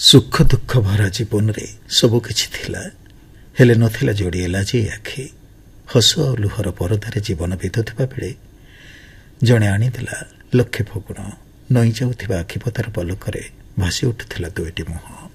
ସୁଖ ଦୁଃଖ ଭରା ଜୀବନରେ ସବୁକିଛି ଥିଲା, ହେଲେ ନଥିଲା ଯୋଡ଼ିହେଲା ଯେ ଆଖି। ହସ ଆଉ ଲୁହର ପରଦାରେ ଜୀବନ ବିତୁଥିବା ବେଳେ ଜଣେ ଆଣିଦେଲା ଲକ୍ଷେ ଫଗୁଣ। ନଇଁ ଯାଉଥିବା ଆଖିପତାର ପଲକରେ ଭାସି ଉଠୁଥିଲା ଦୁଇଟି ମୁହଁ।